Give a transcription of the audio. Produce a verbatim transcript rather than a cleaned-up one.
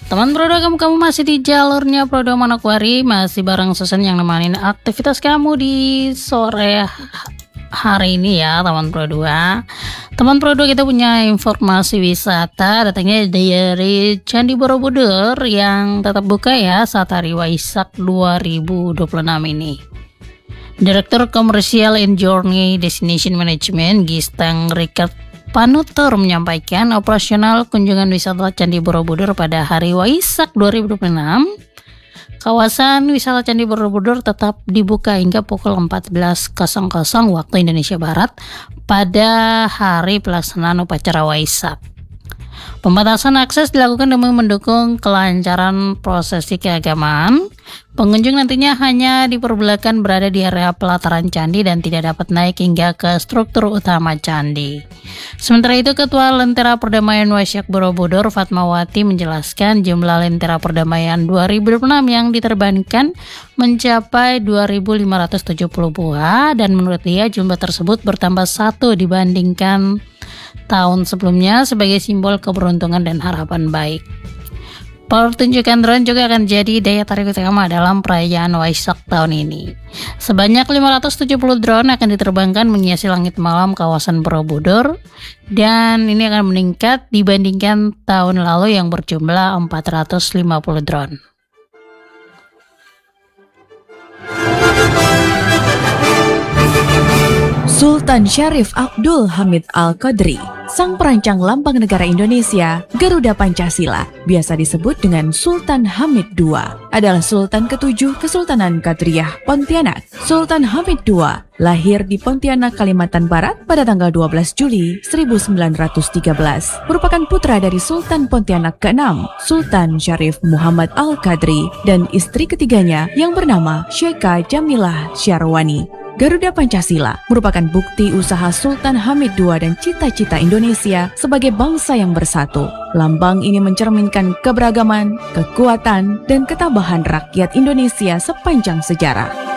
Teman Prodo, kamu kamu masih di jalurnya Prodo Manokwari, masih bareng Susan yang nemanin aktivitas kamu di sore hari ini ya teman Prodo. Teman Prodo, kita punya informasi wisata datangnya dari Candi Borobudur yang tetap buka ya saat hari Waisak dua ribu dua puluh enam ini. Direktur Commercial and Journey Destination Management Gistang Richard Panutur menyampaikan operasional kunjungan wisata Candi Borobudur pada hari Waisak dua ribu dua puluh enam. Kawasan wisata Candi Borobudur tetap dibuka hingga pukul empat belas waktu Indonesia Barat pada hari pelaksanaan upacara Waisak. Pembatasan akses dilakukan demi mendukung kelancaran prosesi keagamaan. Pengunjung nantinya hanya diperbolehkan berada di area pelataran candi dan tidak dapat naik hingga ke struktur utama candi. Sementara itu, Ketua Lentera Perdamaian Waisak Borobudur Fatmawati menjelaskan jumlah Lentera Perdamaian dua ribu dua puluh enam yang diterbangkan mencapai dua ribu lima ratus tujuh puluh buah dan menurut dia jumlah tersebut bertambah satu dibandingkan tahun sebelumnya sebagai simbol keberuntungan dan harapan baik. Pertunjukan drone juga akan jadi daya tarik utama dalam perayaan Waisak tahun ini. Sebanyak lima ratus tujuh puluh drone akan diterbangkan menghiasi langit malam kawasan Borobudur dan ini akan meningkat dibandingkan tahun lalu yang berjumlah empat ratus lima puluh drone. Sultan Syarif Abdul Hamid Al-Qadri, sang perancang lambang negara Indonesia, Garuda Pancasila, biasa disebut dengan Sultan Hamid kedua, adalah Sultan ketujuh Kesultanan Qadriyah Pontianak. Sultan Hamid kedua lahir di Pontianak, Kalimantan Barat pada tanggal dua belas Juli seribu sembilan ratus tiga belas, merupakan putra dari Sultan Pontianak keenam, Sultan Syarif Muhammad Al-Qadri, dan istri ketiganya yang bernama Syekha Jamilah Syarwani. Garuda Pancasila merupakan bukti usaha Sultan Hamid kedua dan cita-cita Indonesia sebagai bangsa yang bersatu. Lambang ini mencerminkan keberagaman, kekuatan, dan ketabahan rakyat Indonesia sepanjang sejarah.